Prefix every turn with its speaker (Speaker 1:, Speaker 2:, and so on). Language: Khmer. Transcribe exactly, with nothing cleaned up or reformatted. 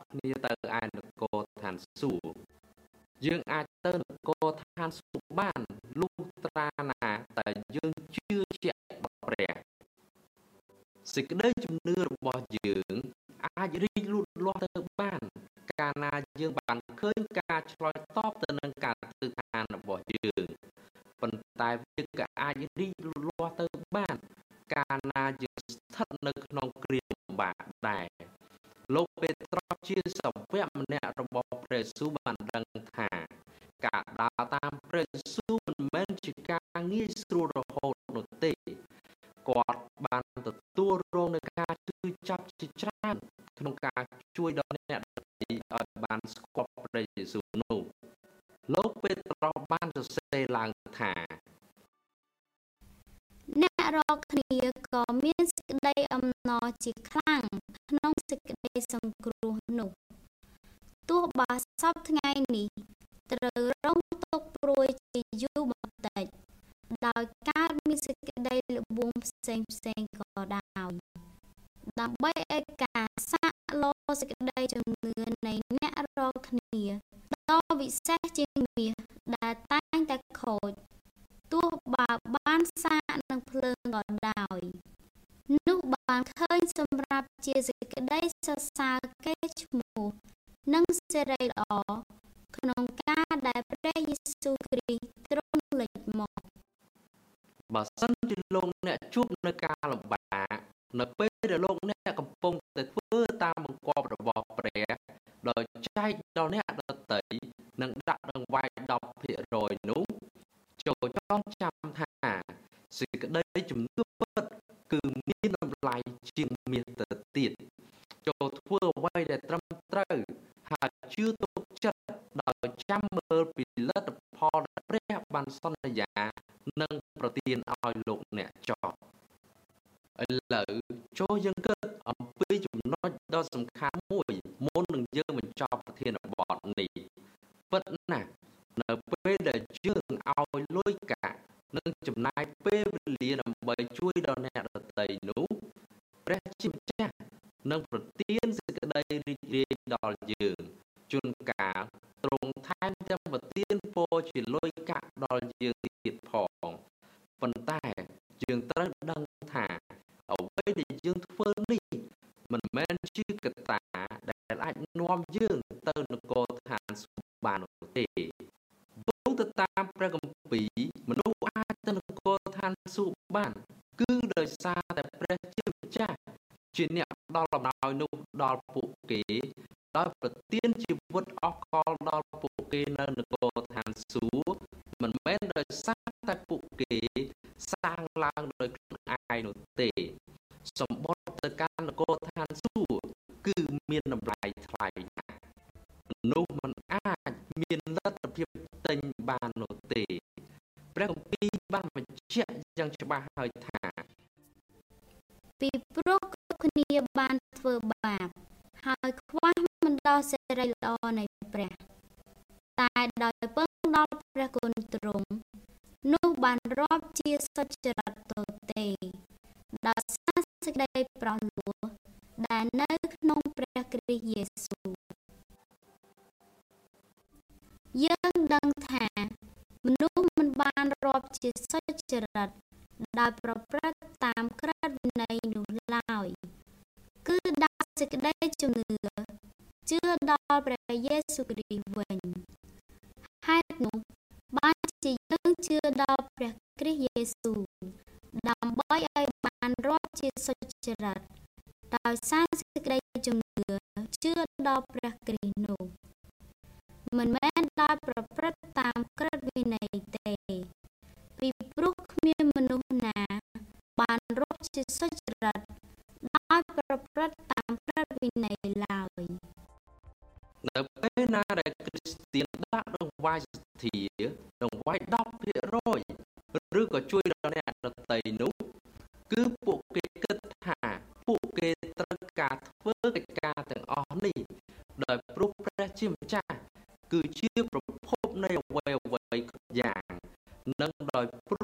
Speaker 1: គ្នាទៅឯនគរឋានសួគ៌យើងអាចទៅនគរឋានសួគ៌បានលុះត្រាណាតែយើងជឿជាក់ដល់ព្រះសេចក្តីជំនឿរបស់យើងអាចរីកលូតលាស់ទៅបានកាលណាយើងបានឃើញការឆ្លើយតបទៅនឹងការទិដ្ឋានរបស់យើងប៉ុន្តែវាក៏អាចរីកលូតលាស់ទៅបានកាលណាយើងស្ថិតនៅក្នុងគ្រាលំបាកដែរលោកពេត្រុសជាសាវកម្នាក់របស់ព្រះយេស៊ូវបានដឹងថាការដើរតាមព្រះយេស៊ូវមិនមែនជាការងាយស្រួលរហូតនោះទេគាត់បានទទួលរងនឹងការជឿចាប់ជាច្រើនក្នុងការជួយដល់អ្នកដទៃឲ្យបានស្គាល់ព្រះយេស៊ូវនោះលោកពេត្រុសបានសរសេរឡើងថា
Speaker 2: អ្នករាល់គ្នាក៏មានសេចក្តីអំណរជាខ្លាំងក្នុងសេចក្តីសង្គ្រោះនោះទោះបើសពថ្ងៃនេះត្រូវរងទុក្ខព្រួយជាយូរបន្តិចដោយកើតមានសេចក្តីល្បួងផ្សេងផ្សេងក៏ដោយដើម្បីឲ្យការសាកលោសេចក្តីជំនឿនៃអ្នករាល់គ្នាដ៏វិសេសជាងមាសដែលតែងតែខូចទោះបើបានសាកនឹងភ្លើងក៏ដោយនោះបានឃើញសម្រាប់ជាសេចក្តីសរសើរកេរ្តិ៍ឈ្មោះនិងសិរីល្អក្នុងការដែលព្រះយេស៊ូវគ្រីស្ទទ្រង់លេចមក
Speaker 1: បើសិនជាលោកអ្នកជួបនៅការលំបាកនៅពេលដែលលោកអ្នកកំពុងតែធ្វើតាមបង្គាប់របស់ព្រះដោយចែកដល់អ្នកដទៃនិងដាក់ដង្វាយ ដប់ភាគរយ នោះចូលចងចាំថាសេចក្តីជំនឿពិតគឺមានតម្លៃជាងមាសទៅទៀតចូលធ្វើអ្វីដែលត្រឹមត្រូវហើយជឿទុកចិត្តដោយចាំមើលពីលទ្ធផលដែលព្រះបានសន្យានឹងប្រទានឲ្យលោកអ្នកចោះឥឡូវចូលយើងគិតអំពីចំណុចដ៏សំខាន់មួយមុននឹងយើងបញ្ចប់ប្រធានបទនេះពិតណាស់នៅពេលដែលយើងឲ្យលុយកាក់និងចំណាយពេលវេលាដើម្បីជួយដល់អ្នកដទៃនោះព្រះជាម្ចាស់នឹងប្រទានសេចក្តីរីករាយដល់យើងជួនកាលទ្រង់ថែមទាំងប្រទានពរជាលុយកាក់ដល់យើងទៀតផងប៉ុន្តែយើងត្រូវដឹងថាអ្វីដែលយើងធ្វើនេះមិនមែនជាកត្តាដែលអាចនាំយើងទៅនគរឋានសួគ៌បាននោះទេយោងទៅតាមព្រះគម្ពីរមនុស្សអាចទៅនគរឋានសួគ៌បានគឺដោយសារតែព្រះជាម្ចាស់ជាអ្នកផ្ដល់អំណោយនោះដល់ពួកគេដោយប្រទានជីវិតអស់កលដល់ពួកគេនៅនគរឋានសួគ៌មិនមែនដោយសារតែពួកគេសាងឡើងដោយខ្លួនឯងនោះទេសម្បត្តិទៅកាន់នគរឋានសួគ៌គឺមានតម្លៃថ្លៃណាស់មនុស្សមិនអាចមានលទ្ធភាពទិញបាននោះទេព្រះគម្ពីរបានបញ្ជាក់យ៉ាងច្បាស់ហើយថា
Speaker 2: ពីព្រោះគ្រប់គ្នាបានធ្វើបាបហើយខ្វះមិនដល់សេរីល្អនៃព្រះតែដោយពឹងដល់ព្រះគុណទ្រង់នោះបានរាប់ជាសុចរិតទទេដោយសារសេចក្តីប្រោសលោះដែលនៅក្នុងព្រះគ្រីស្ទយេស៊ូវយើងដឹងថាមនុស្សមិនបានរាប់ជាសុចរិតដោយប្រព្រឹត្តតាមក្រឹតវិន័យនោះឡើយគឺដោយសេចក្តីជំនឿជឿដល់ព្រះយេស៊ូវគ្រីស្ទវិញហេតុនោះបានជាយើងជឿដល់ព្រះគ្រីស្ទយេស៊ូវដើម្បីឲ្យបានរាប់ជាសុចរិតដោយសារសេចក្តីជំនឿជឿដល់ព្រះគ្រីស្ទនោះមិនមែនដោយប្រព្រឹត្តតាមក្រឹតវិន័យទេពីព្រោះគ្មានមនុស្សណាបានរាប់ជាសុចរិតដោយប្រព្រឹត្តតាមក្រឹតវិន័យឡើយ
Speaker 1: នៅពេលណាដែលគ្រីស្ទានដាក់ដង្វាយសទ្ធាដង្វាយ ដប់ភាគរយ ឬក៏ជួយដល់អ្នកដទៃនោះគឺពួកគេគិតថាពួកគេត្រូវការធ្វើកិច្ចការទាំងអស់នេះដោយព្រោះព្រះជាម្ចាស់គឺជាប្រភពនៃអ្វីអ្វីគ្រប់យ៉ាងនិងដោយព្រ